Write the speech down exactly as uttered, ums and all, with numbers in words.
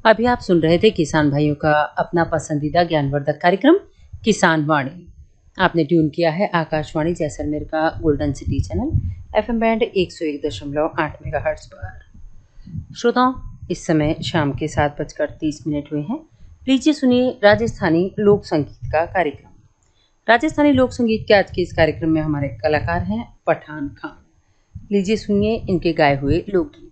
अभी आप सुन रहे थे किसान भाइयों का अपना पसंदीदा ज्ञानवर्धक कार्यक्रम किसान वाणी। आपने ट्यून किया है आकाशवाणी जैसलमेर का golden city channel FM band एक सौ एक दशमलव आठ मेगाहर्ट्ज पर। श्रोताओं, इस समय शाम के सात बजकर तीस मिनट हुए हैं। लीजिए सुनिए राजस्थानी लोक संगीत का कार्यक्रम। राजस्थानी लोक संगीत के आज के इस कार्यक्रम में हमारे कलाकार हैं पठान खान। लीजिए सुनिए इनके गाए हुए लोकगीत।